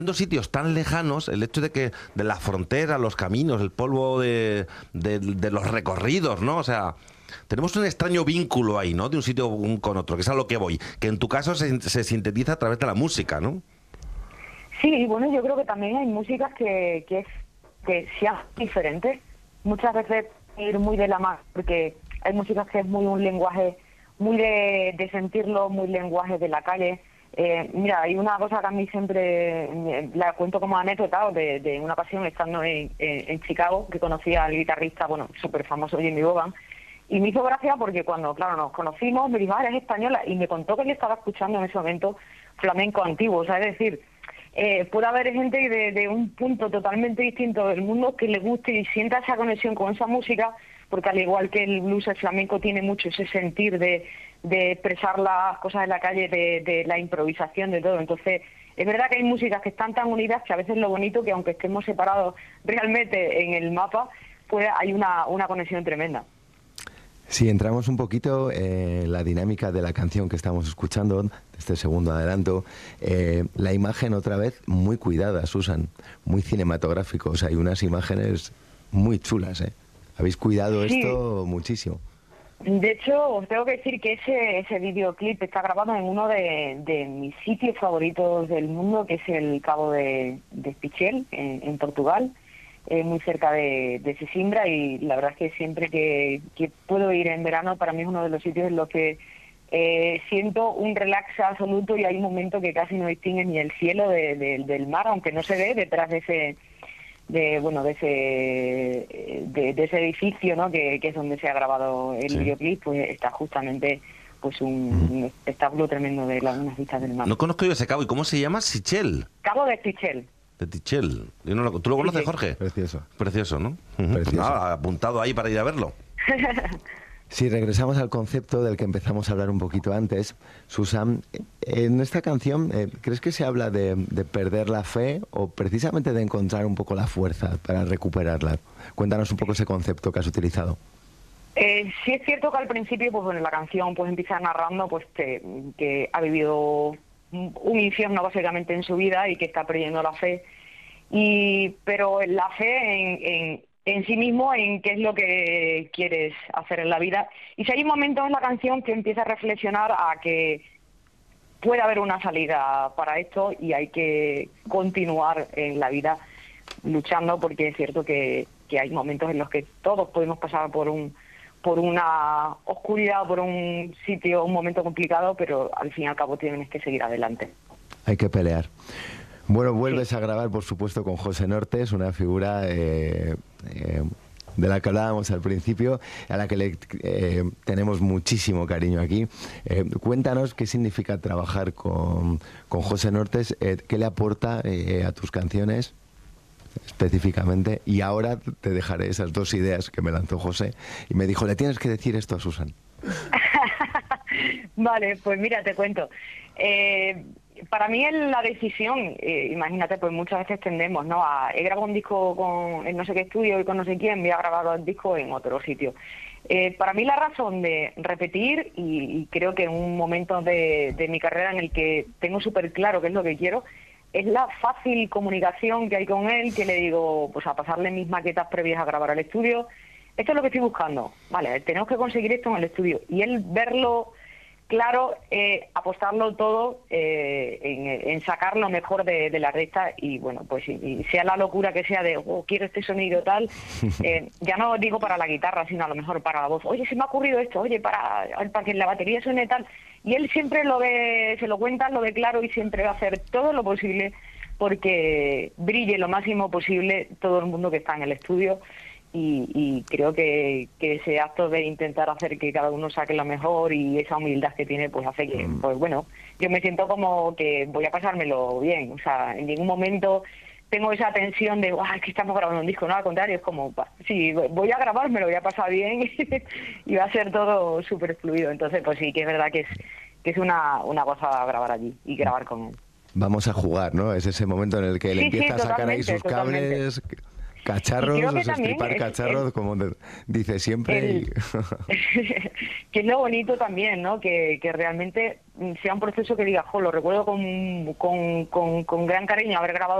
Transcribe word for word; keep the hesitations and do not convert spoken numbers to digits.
Siendo sitios tan lejanos, el hecho de que de la frontera, los caminos, el polvo de, de, de los recorridos, ¿no? O sea, tenemos un extraño vínculo ahí, ¿no? De un sitio un- con otro, que es a lo que voy, que en tu caso se, se sintetiza a través de la música, ¿no? Sí, bueno, yo creo que también hay músicas que, que, es, que sean diferentes. Muchas veces ir muy de la mano, porque hay músicas que es muy un lenguaje, muy de, de sentirlo, muy lenguaje de la calle. Eh, mira, hay una cosa que a mí siempre me- la cuento como anécdota de, de una ocasión estando en, en, en Chicago, que conocí al guitarrista, bueno, súper famoso Jimmy Bogan, y me hizo gracia porque cuando, claro, nos conocimos, me dijo, ah, eres española, y me contó que él estaba escuchando en ese momento flamenco antiguo, o sea, es decir, eh, puede haber gente de, de un punto totalmente distinto del mundo que le guste y sienta esa conexión con esa música, porque al igual que el blues, el flamenco tiene mucho ese sentir de, de expresar las cosas en la calle, de, de la improvisación, de todo. Entonces, es verdad que hay músicas que están tan unidas que a veces lo bonito que aunque estemos separados realmente en el mapa, pues hay una, una conexión tremenda. Si entramos un poquito en la dinámica de la canción que estamos escuchando, de este segundo adelanto, eh, la imagen otra vez muy cuidada, Susan, muy cinematográfico, o sea, hay unas imágenes muy chulas, ¿eh? Habéis cuidado Sí, esto muchísimo. de hecho, os tengo que decir que ese, ese videoclip está grabado en uno de, de mis sitios favoritos del mundo, que es el Cabo de, de Espichel, en, en Portugal, eh, muy cerca de, de Sesimbra, y la verdad es que siempre que, que puedo ir en verano, para mí es uno de los sitios en los que eh, siento un relax absoluto y hay un momento que casi no distingue ni el cielo de- de- del mar, aunque no se ve detrás de ese de bueno de ese de, de ese edificio, ¿no? que, que es donde se ha grabado el Sí. videoclip, pues está justamente pues un, Mm. un espectáculo tremendo de las unas vistas del mar. No conozco yo ese cabo. ¿Y cómo se llama? Sichel, Cabo de Espichel. de Tichel. Yo no lo- ¿Tú lo Sí, conoces, sí. Jorge? Precioso, Precioso, ¿no? Ujú. Pues precioso. nada, apuntado ahí para ir a verlo. Si regresamos al concepto del que empezamos a hablar un poquito antes, Susan, en esta canción, eh, ¿crees que se habla de, de perder la fe o precisamente de encontrar un poco la fuerza para recuperarla? Cuéntanos un poco ese concepto que has utilizado. Eh, sí es cierto que al principio, pues bueno, la canción pues empieza narrando pues que, que ha vivido un un infierno básicamente en su vida y que está perdiendo la fe, y pero la fe en, en, en sí mismo, en qué es lo que quieres hacer en la vida. Y si hay un momento en la canción que empieza a reflexionar a que puede haber una salida para esto y hay que continuar en la vida luchando, porque es cierto que, que hay momentos en los que todos podemos pasar por un por una oscuridad, por un sitio, un momento complicado, pero al fin y al cabo tienes que seguir adelante. Hay que pelear. Bueno, Sí. vuelves a grabar, por supuesto, con José Nortes, una figura eh, eh, de la que hablábamos al principio, a la que le eh, tenemos muchísimo cariño aquí. Eh, cuéntanos qué significa trabajar con, con José Nortes, eh, qué le aporta eh, a tus canciones específicamente, y ahora te dejaré esas dos ideas que me lanzó José y me dijo, le tienes que decir esto a Susan. Vale, pues mira, te cuento. Eh, para mí es la decisión, eh, imagínate, pues muchas veces tendemos, ¿no? A, he grabado un disco con en no sé qué estudio y con no sé quién, voy a grabar el disco en otro sitio. Eh, para mí la razón de repetir, y, y creo que en un momento de, de mi carrera en el que tengo súper claro qué es lo que quiero, es la fácil comunicación que hay con él, que le digo, pues a pasarle mis maquetas previas a grabar al estudio. Esto es lo que estoy buscando, vale, tenemos que conseguir esto en el estudio. Y él verlo claro, eh, apostarlo todo eh, en, en sacar lo mejor de, de la recta, y bueno, pues y, y sea la locura que sea de, oh, quiero este sonido tal, eh, ya no digo para la guitarra, sino a lo mejor para la voz, oye, se me ha ocurrido esto, oye, para, para que la batería suene tal, y él siempre lo ve, se lo cuenta, lo ve claro y siempre va a hacer todo lo posible porque brille lo máximo posible todo el mundo que está en el estudio. Y, y creo que, que ese acto de intentar hacer que cada uno saque lo mejor y esa humildad que tiene, pues hace que, pues bueno, yo me siento como que voy a pasármelo bien. O sea, en ningún momento tengo esa tensión de, ¡ay, es que estamos grabando un disco! No, al contrario, es como, pa, sí, voy a grabar, me lo voy a pasar bien y va a ser todo súper fluido. Entonces, pues sí, que es verdad que es que es una, una gozada grabar allí y grabar con él. Vamos a jugar, ¿no? Es ese momento en el que él Sí, sí, empieza a sacar ahí totalmente, sus totalmente. cables. Cacharros, Y creo que o sea, también estripar es- cacharros, es- como de- dice siempre. el- y- que es lo bonito también, ¿no? Que, que realmente sea un proceso que diga, jo, lo recuerdo con, con, con, con gran cariño haber grabado